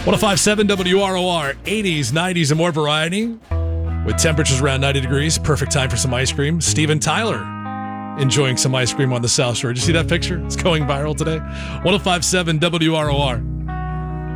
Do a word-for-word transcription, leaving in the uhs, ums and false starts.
one oh five point seven W R O R, eighties, nineties, and more variety. With temperatures around ninety degrees, perfect time for some ice cream. Steven Tyler enjoying some ice cream on the South Shore. Did you see that picture? It's going viral today. one oh five point seven W R O R.